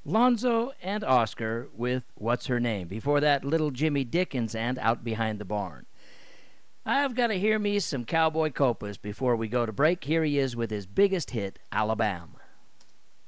Lonzo and Oscar with What's Her Name. Before that, Little Jimmy Dickens and Out Behind the Barn. I've got to hear me some Cowboy Copas before we go to break. Here he is with his biggest hit, Alabama.